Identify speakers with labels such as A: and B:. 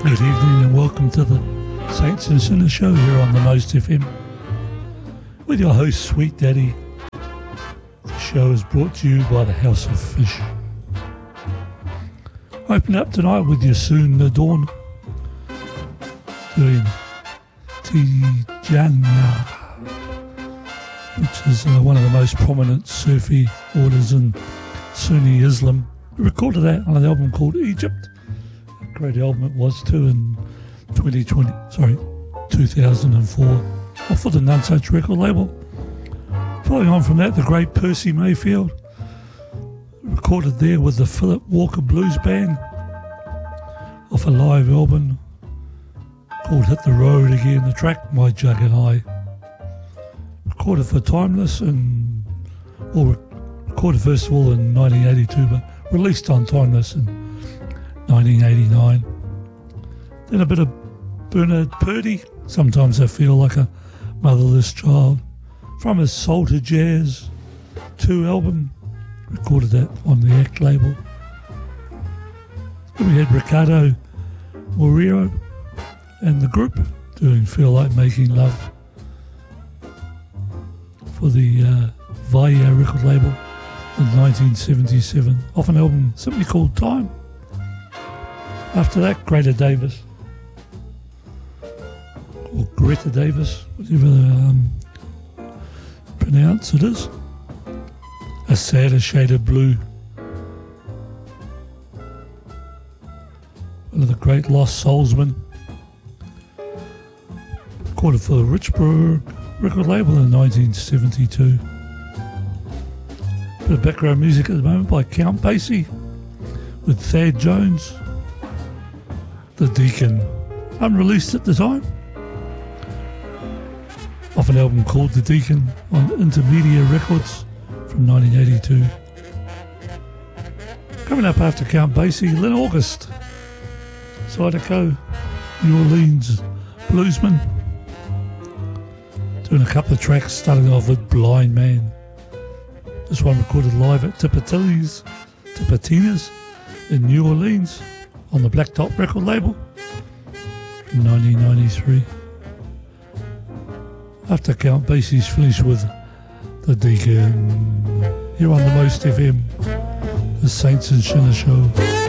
A: Good evening and welcome to the Saints and Sinners show here on the Most FM with your host Sweet Daddy. The show is brought to you by the House of Fish. Open up tonight with your Soon the Dawn doing Tijana, which is one of the most prominent Sufi orders in Sunni Islam. We recorded that on an album called Egypt. Great album it was too in 2004 off of the Nonsuch record label. Following on from that, the great Percy Mayfield, recorded there with the Philip Walker Blues Band off a live album called Hit the Road Again, the track My Jug and I. Recorded for Timeless recorded first of all in 1982 but released on Timeless in 1989. Then a bit of Bernard Purdie, Sometimes I Feel Like a Motherless Child, from his Soul to Jazz 2 album, recorded that on the ACT label. Then we had Ricardo Moreira and the group doing Feel Like Making Love for the Vaya record label in 1977, off an album simply called Time. After that, Greta Davis, or Greta Davis, whatever pronounce it is, A Sadder Shade of Blue. One of the great Lost Soulsmen, recorded for the Richburg record label in 1972. Bit of background music at the moment by Count Basie with Thad Jones, The Deacon, unreleased at the time, off an album called The Deacon on Intermedia Records from 1982. Coming up after Count Basie, Lynn August, Zydeco, New Orleans bluesman, doing a couple of tracks, starting off with Blind Man. This one recorded live at Tipitina's in New Orleans on the Blacktop record label in 1993. After Count Basie's finished with The Deacon, here on the Most FM, the Saints and Sinners show.